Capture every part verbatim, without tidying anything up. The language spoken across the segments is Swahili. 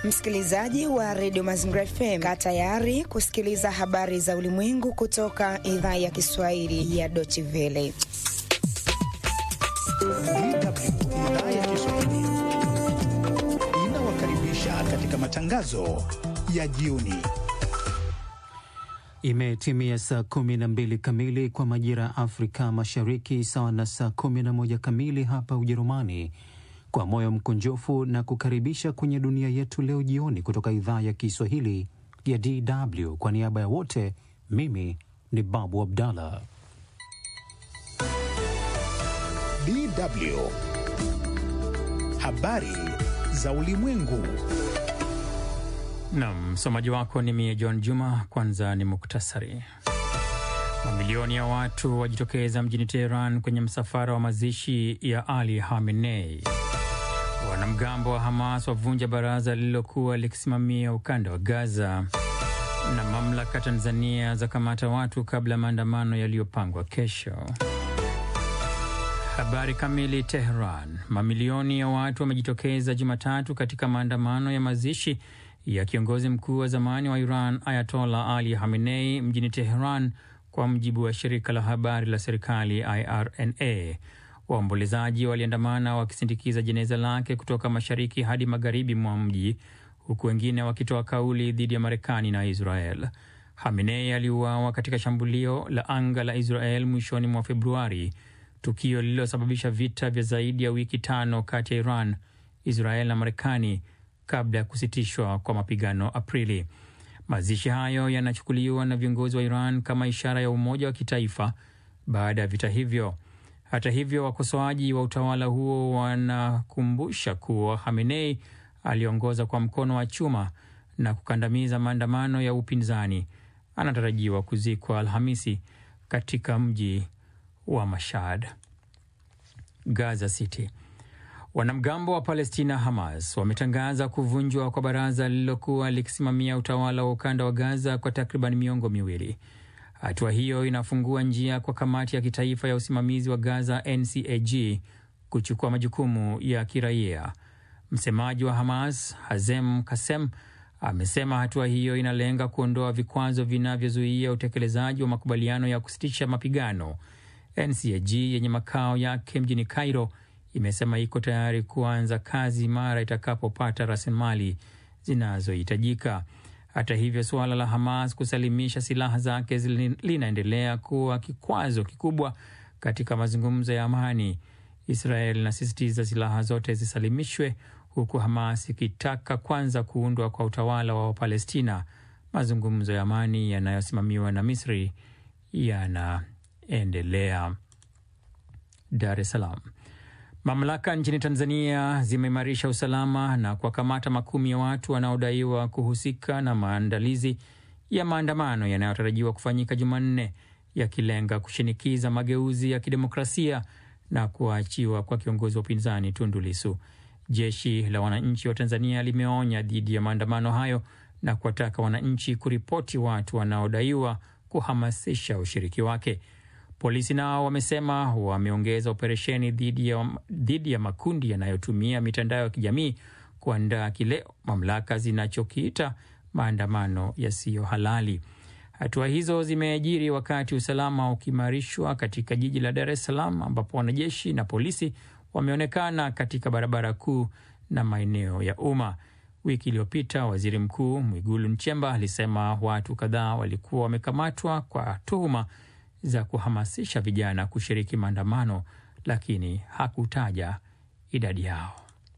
Msikilizaji wa Radio Mazingira F M, kaa tayari kusikiliza habari za ulimwengu kutoka idhaa ya Kiswahili ya Deutsche Welle. Idhaa ya Kiswahili inawakaribisha katika matangazo ya jioni. Imetimia saa kumi na mbili kamili kwa majira ya Afrika Mashariki, sawa na saa kumi na moja kamili hapa Ujerumani. Kwa moyo mkunjofu na kukaribisha kwenye dunia yetu leo jioni kutoka idhaa ya Kiswahili ya D W. Kwa niaba ya wote, mimi ni Babu Abdallah. D W. Habari za ulimwengu. Naam, msomaji wako ni mie John Juma. Kwanza ni muktasari. Mamilioni ya watu wajitokeza mjini Tehran kwenye msafara wa mazishi ya Ali Khamenei. Wanamgambo wa Hamas wavunja baraza lililokuwa likisimamia ukanda wa Gaza. Na mamlaka Tanzania za kamata watu kabla maandamano yaliyopangwa kesho. Habari kamili. Tehran. Mamilioni ya watu wamejitokeza Jumatatu katika maandamano ya mazishi ya kiongozi mkuu wa zamani wa Iran Ayatollah Ali Khamenei mjini Tehran, kwa mjibu wa shirika la habari la serikali I R N A. Waombolezaji waliandamana wakisindikiza jeneza lake kutoka mashariki hadi magharibi mwa mji, huku wengine wakitoa kauli dhidi ya Marekani na Israel. Khamenei aliuawa katika shambulio la anga la Israel mwishoni mwa Februari, tukio lililosababisha vita vya zaidi ya wiki tano kati ya Iran, Israel na Marekani kabla ya kusitishwa kwa mapigano Aprili. Mazishi hayo yanachukuliwa na viongozi wa Iran kama ishara ya umoja wa kitaifa baada ya vita hivyo. Hata hivyo, wakosoaji wa utawala huo wanakumbusha kuwa Khamenei aliongoza kwa mkono wa chuma na kukandamiza maandamano ya upinzani. Anatarajiwa kuzikwa Alhamisi katika mji wa Mashhad. Gaza City. Wanamgambo wa Palestina Hamas wametangaza kuvunjwa kwa baraza lililokuwa likisimamia utawala wa ukanda wa Gaza kwa takriban miongo miwili. Hatua hiyo inafungua njia kwa kamati ya kitaifa ya usimamizi wa Gaza N C A G kuchukua majukumu ya kiraia. Msemaji wa Hamas Hazem Kassem amesema hatua hiyo inalenga kuondoa vikwazo vinavyozuia utekelezaji wa makubaliano ya kusitisha mapigano. N C A G yenye makao yake mjini Cairo imesema iko tayari kuanza kazi mara itakapopata rasilimali zinazohitajika. Hata hivyo, suala la Hamas kusalimisha silaha zake linaendelea kuwa kikwazo kikubwa katika mazungumzo ya amani. Israel inasisitiza silaha zote zisalimishwe, huku Hamas ikitaka kwanza kuundwa kwa utawala wa Palestina. Mazungumzo ya amani yanayosimamiwa na Misri yanaendelea. Dar es Salaam. Mamlaka nchini Tanzania zimeimarisha usalama na kuwakamata makumi ya watu wanaodaiwa kuhusika na maandalizi ya maandamano yanayotarajiwa kufanyika Jumanne, yakilenga kushinikiza mageuzi ya kidemokrasia na kuachiwa kwa kiongozi wa upinzani Tundu Lissu. Jeshi la Wananchi wa Tanzania limeonya dhidi ya maandamano hayo na kuwataka wananchi kuripoti watu wanaodaiwa kuhamasisha ushiriki wake. Polisi nao wamesema wameongeza operesheni dhidi ya, dhidi ya makundi yanayotumia mitandao ya kijamii kuandaa kile mamlaka zinachokiita maandamano yasiyo halali. Hatua hizo zimeajiri wakati usalama ukimarishwa katika jiji la Dar es Salaam, ambapo wanajeshi na polisi wameonekana katika barabara kuu na maeneo ya umma. Wiki iliyopita, Waziri Mkuu Mwigulu Nchemba alisema watu kadhaa walikuwa wamekamatwa kwa tuhuma za kuhamasisha vijana kushiriki maandamano, lakini hakutaja idadi yao.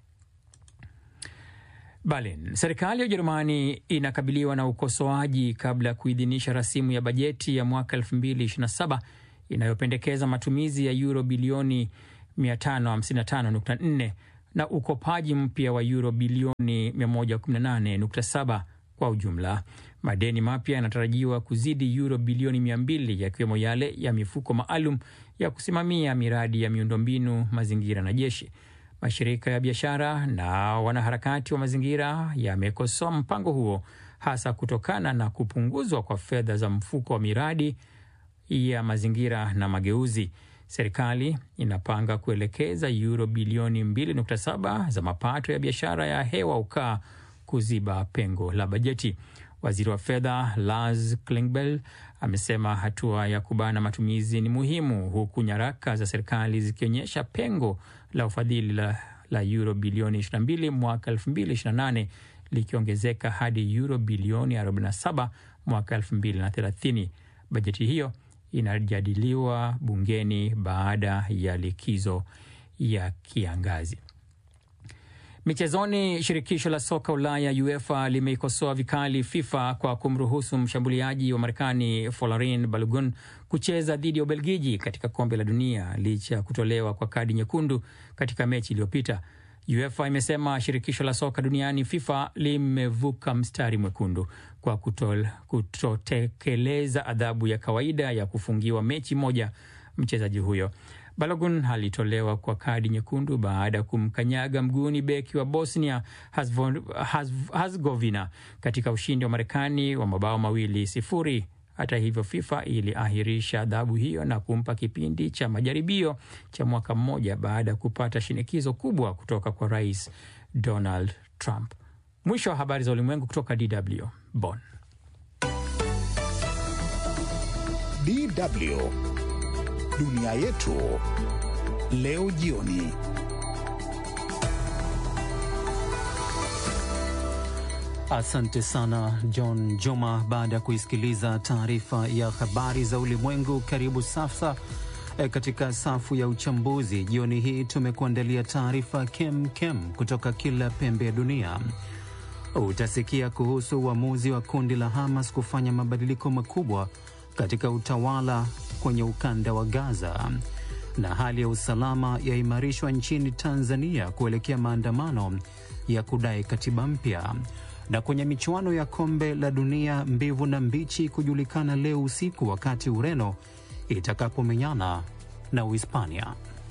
Berlin. Serikali ya Ujerumani inakabiliwa na ukosoaji kabla ya kuidhinisha rasimu ya bajeti ya mwaka elfu mbili ishirini na saba inayopendekeza matumizi ya euro bilioni mia tano hamsini na tano nukta nne na ukopaji mpya wa euro bilioni mia moja kumi na nane nukta saba kwa ujumla. Madeni mapya yanatarajiwa kuzidi euro bilioni mia mbili, yakiwemo yale ya mifuko maalum ya kusimamia miradi ya miundombinu, mazingira na jeshi. Mashirika ya biashara na wanaharakati wa mazingira yamekosoa mpango huo, hasa kutokana na kupunguzwa kwa fedha za mfuko wa miradi ya mazingira na mageuzi. Serikali inapanga kuelekeza euro bilioni mbili nukta saba za mapato ya biashara ya hewa ukaa kuziba pengo la bajeti. Waziri wa fedha Lars Klingbeil amesema hatua ya kubana matumizi ni muhimu, huku nyaraka za serikali zikionyesha pengo la ufadhili la, la euro bilioni ishirini na mbili mwaka elfu mbili ishirini na nane likiongezeka hadi euro bilioni arobaini na saba mwaka elfu mbili na thelathini. Bajeti hiyo inajadiliwa bungeni baada ya likizo ya kiangazi. Michezoni, shirikisho la soka Ulaya UEFA limeikosoa vikali FIFA kwa kumruhusu mshambuliaji wa Marekani Folarin Balogun kucheza dhidi ya Ubelgiji katika kombe la dunia licha kutolewa kwa kadi nyekundu katika mechi iliyopita. UEFA imesema shirikisho la soka duniani FIFA limevuka mstari mwekundu kwa kutol, kutotekeleza adhabu ya kawaida ya kufungiwa mechi moja mchezaji huyo. Balogun alitolewa kwa kadi nyekundu baada ya kumkanyaga mguuni beki wa Bosnia Herzegovina katika ushindi wa Marekani wa mabao mawili sifuri. Hata hivyo, FIFA iliahirisha adhabu hiyo na kumpa kipindi cha majaribio cha mwaka mmoja baada ya kupata shinikizo kubwa kutoka kwa Rais Donald Trump. Mwisho wa habari za ulimwengu kutoka D W Bonn. D W Dunia yetu leo jioni. Asante sana John Joma. Baada ya kuisikiliza taarifa ya habari za ulimwengu, karibu sasa e, katika safu ya uchambuzi. Jioni hii tumekuandalia taarifa kem kem kutoka kila pembe ya dunia. Utasikia kuhusu uamuzi wa kundi la Hamas kufanya mabadiliko makubwa katika utawala kwenye ukanda wa Gaza, na hali ya usalama yaimarishwa nchini Tanzania kuelekea maandamano ya kudai katiba mpya. Na kwenye michuano ya kombe la dunia, mbivu na mbichi kujulikana leo usiku wakati Ureno itakapomenyana na Uhispania.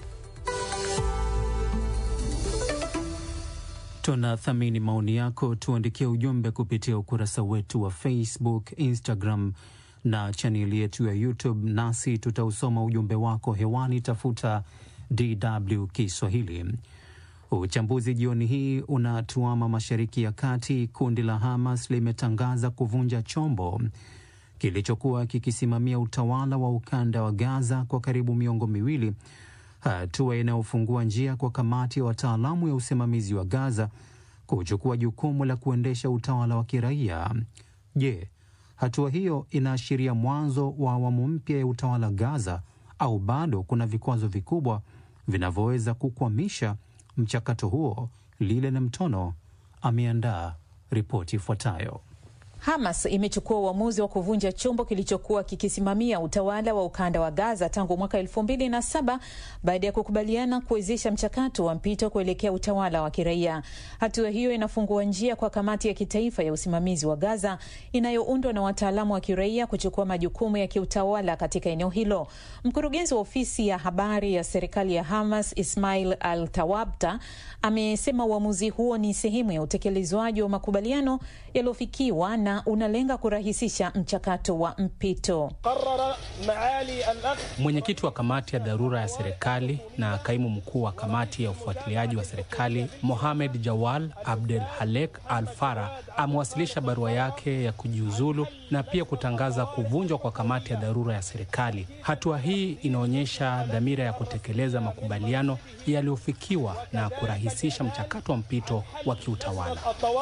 Tunathamini maoni yako, tuandikie ujumbe kupitia ukurasa wetu wa Facebook, Instagram na chaneli yetu ya YouTube, nasi tutausoma ujumbe wako hewani. Tafuta D W Kiswahili. Uchambuzi jioni hii unatuama Mashariki ya Kati. Kundi la Hamas limetangaza kuvunja chombo kilichokuwa kikisimamia utawala wa ukanda wa Gaza kwa karibu miongo miwili, hatua inayofungua njia kwa kamati ya wataalamu ya usimamizi wa Gaza kuchukua jukumu la kuendesha utawala wa kiraia. Je, hatua hiyo inaashiria mwanzo wa awamu mpya ya utawala Gaza au bado kuna vikwazo vikubwa vinavyoweza kukwamisha mchakato huo? Lile na Mtono ameandaa ripoti ifuatayo. Hamas imechukua uamuzi wa kuvunja chombo kilichokuwa kikisimamia utawala wa ukanda wa Gaza tangu mwaka elfu mbili na saba baada ya kukubaliana kuwezesha mchakato wa mpito kuelekea utawala wa kiraia. Hatua hiyo inafungua njia kwa kamati ya kitaifa ya usimamizi wa Gaza inayoundwa na wataalamu wa kiraia kuchukua majukumu ya kiutawala katika eneo hilo. Mkurugenzi wa ofisi ya habari ya serikali ya Hamas, Ismail Al-Tawabta, amesema uamuzi huo ni sehemu ya utekelezwaji wa makubaliano yaliyofikiwa na unalenga kurahisisha mchakato wa mpito. Mwenyekiti wa kamati ya dharura ya serikali na kaimu mkuu wa kamati ya ufuatiliaji wa serikali, Mohamed Jawal Abdel Halek Al-Farah, amewasilisha barua yake ya kujiuzulu na pia kutangaza kuvunjwa kwa kamati ya dharura ya serikali. Hatua hii inaonyesha dhamira ya kutekeleza makubaliano yaliyofikiwa na kurahisisha mchakato wa mpito wa kiutawala.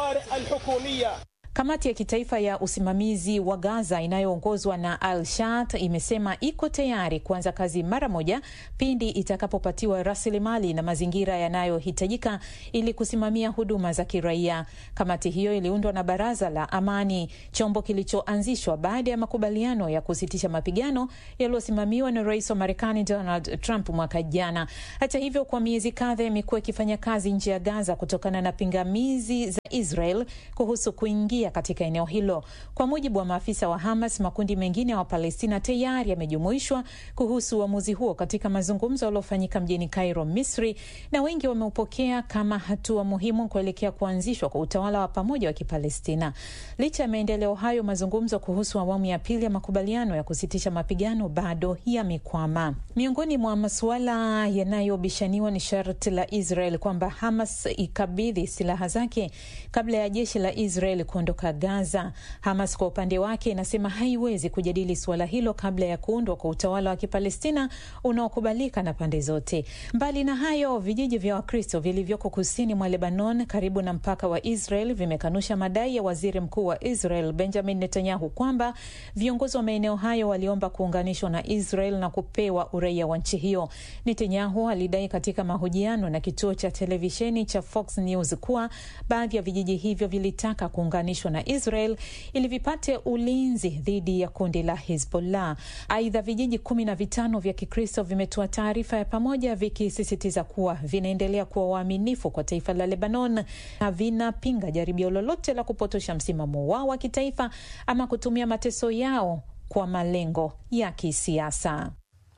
Kamati ya kitaifa ya usimamizi wa Gaza inayoongozwa na Al-Shat imesema iko tayari kuanza kazi mara moja pindi itakapopatiwa rasilimali na mazingira yanayohitajika ili kusimamia huduma za kiraia. Kamati hiyo iliundwa na Baraza la Amani, chombo kilichoanzishwa baada ya makubaliano ya kusitisha mapigano yaliyosimamiwa na Rais wa Marekani Donald Trump mwaka jana. Hata hivyo, kwa miezi kadhaa imekuwa ikifanya kazi nje ya Gaza kutokana na pingamizi za Israel kuhusu kuingia kuingia katika eneo hilo. Kwa mujibu wa maafisa wa Hamas, makundi mengine ya Wapalestina tayari yamejumuishwa kuhusu uamuzi huo katika mazungumzo yaliyofanyika mjini Cairo, Misri, na wengi wameupokea kama hatua muhimu kuelekea kuanzishwa kwa utawala wa pamoja wa Kipalestina. Licha ya maendeleo hayo, mazungumzo kuhusu awamu ya pili ya makubaliano ya kusitisha mapigano bado yamekwama. Miongoni mwa masuala yanayobishaniwa ni sharti la Israel kwamba Hamas ikabidhi silaha zake kabla ya jeshi la Israel kuondoka Gaza. Hamas kwa upande wake inasema haiwezi kujadili suala hilo kabla ya kuundwa kwa utawala wa Kipalestina unaokubalika na pande zote. Mbali na hayo, vijiji vya Wakristo vilivyoko kusini mwa Lebanon karibu na mpaka wa Israel vimekanusha madai ya waziri mkuu wa Israel Benjamin Netanyahu kwamba viongozi wa maeneo hayo waliomba kuunganishwa na Israel na kupewa uraia wa nchi hiyo. Netanyahu alidai katika mahojiano na kituo cha televisheni cha Fox News kuwa baadhi ya vijiji hivyo vilitaka kuunganishwa na Israel ili vipate ulinzi dhidi ya kundi la Hezbollah. Aidha, vijiji kumi na vitano vya Kikristo vimetoa taarifa ya pamoja vikisisitiza kuwa vinaendelea kuwa waaminifu kwa taifa la Lebanon na vinapinga jaribio lolote la kupotosha msimamo wao wa kitaifa ama kutumia mateso yao kwa malengo ya kisiasa.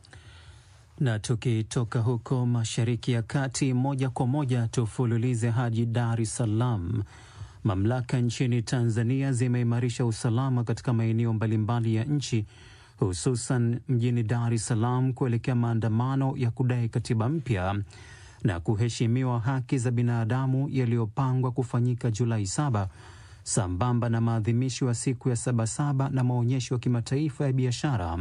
Na tukitoka huko Mashariki ya Kati, moja kwa moja tufululize hadi Dar es Salaam. Mamlaka nchini Tanzania zimeimarisha usalama katika maeneo mbalimbali ya nchi, hususan mjini Dar es Salaam kuelekea maandamano ya kudai katiba mpya na kuheshimiwa haki za binadamu yaliyopangwa kufanyika Julai saba, sambamba na maadhimisho ya siku ya Sabasaba na maonyesho ya kimataifa ya biashara.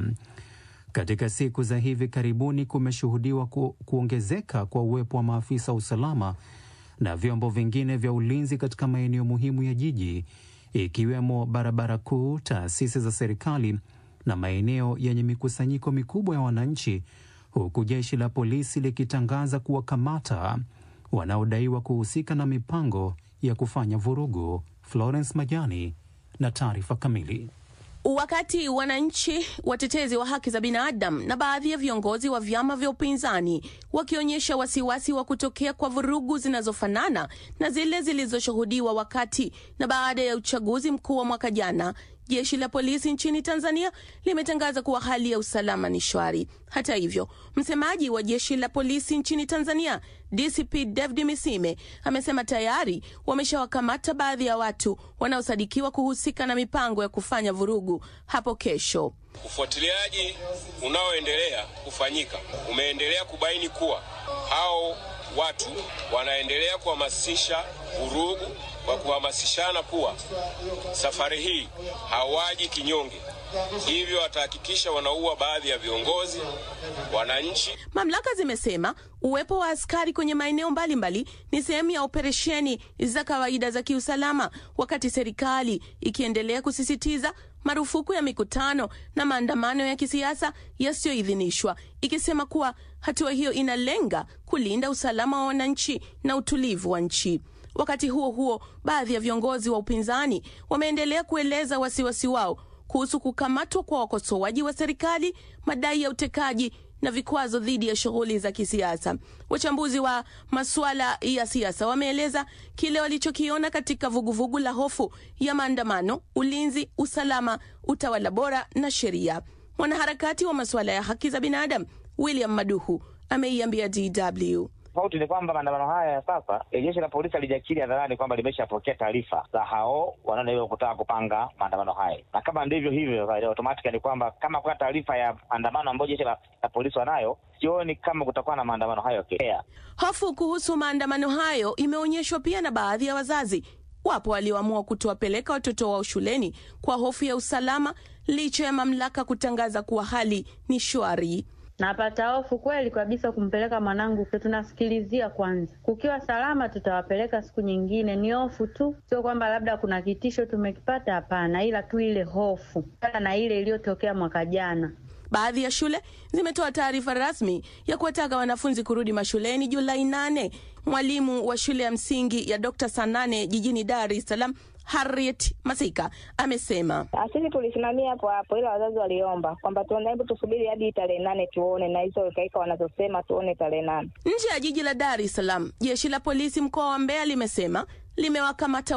Katika siku za hivi karibuni kumeshuhudiwa ku, kuongezeka kwa uwepo wa maafisa usalama na vyombo vingine vya ulinzi katika maeneo muhimu ya jiji, ikiwemo barabara kuu, taasisi za serikali na maeneo yenye mikusanyiko mikubwa ya wananchi, huku jeshi la polisi likitangaza kuwakamata wanaodaiwa kuhusika na mipango ya kufanya vurugu. Florence Majani na taarifa kamili. Wakati wananchi, watetezi wa haki za binadamu na baadhi ya viongozi wa vyama vya upinzani wakionyesha wasiwasi wa kutokea kwa vurugu zinazofanana na zile zilizoshuhudiwa wakati na baada ya uchaguzi mkuu wa mwaka jana, jeshi la polisi nchini Tanzania limetangaza kuwa hali ya usalama ni shwari. Hata hivyo, msemaji wa jeshi la polisi nchini Tanzania, D C P David Misime, amesema tayari wameshawakamata baadhi ya watu wanaosadikiwa kuhusika na mipango ya kufanya vurugu hapo kesho. Ufuatiliaji unaoendelea kufanyika umeendelea kubaini kuwa hao watu wanaendelea kuhamasisha vurugu kwa kuhamasishana kuwa safari hii hawaji kinyonge, hivyo watahakikisha wanaua baadhi ya viongozi, wananchi. Mamlaka zimesema uwepo wa askari kwenye maeneo mbalimbali ni sehemu ya operesheni za kawaida za kiusalama, wakati serikali ikiendelea kusisitiza marufuku ya mikutano na maandamano ya kisiasa yasiyoidhinishwa, ikisema kuwa hatua hiyo inalenga kulinda usalama wa wananchi na utulivu wa nchi. Wakati huo huo, baadhi ya viongozi wa upinzani wameendelea kueleza wasiwasi wao kuhusu kukamatwa kwa wakosoaji wa serikali, madai ya utekaji na vikwazo dhidi ya shughuli za kisiasa. Wachambuzi wa masuala ya siasa wameeleza kile walichokiona katika vuguvugu la hofu ya maandamano, ulinzi, usalama, utawala bora na sheria. Mwanaharakati wa masuala ya haki za binadamu William Maduhu ameiambia D W. Tofauti ni kwamba maandamano haya ya sasa, jeshi la polisi halijakiri hadharani kwamba limeshapokea taarifa za hao wanaodaiwa kutaka kupanga maandamano haya. Na kama ndivyo hivyo, automatically ni kwamba kama kuna taarifa ya maandamano ambayo jeshi la, la polisi wanayo, sioni kama kutakuwa na maandamano hayo kesho. Hofu kuhusu maandamano hayo imeonyeshwa pia na baadhi ya wazazi. Wapo walioamua kutowapeleka watoto wao shuleni kwa hofu ya usalama, licha ya mamlaka kutangaza kuwa hali ni shwari. Napata hofu kweli kabisa kumpeleka mwanangu, tunasikilizia kwanza. Kukiwa salama tutawapeleka siku nyingine, ni hofu tu. Sio kwamba labda kuna kitisho tumekipata, hapana, ila tu ile hofu na ile iliyotokea mwaka jana. Baadhi ya shule zimetoa taarifa rasmi ya kuwataka wanafunzi kurudi mashuleni Julai nane. Mwalimu wa shule ya msingi ya Doctor Sanane jijini Dar es Salaam, Harriet Masika, amesema sisi tulisimamia hapo hapo, ila wazazi waliomba kwamba tunaomba tusubiri hadi tarehe nane tuone, na hizo kaika wanazosema tuone tarehe nane. Nje ya jiji la Dar es Salaam, jeshi la polisi mkoa wa Mbeya limesema limewakamata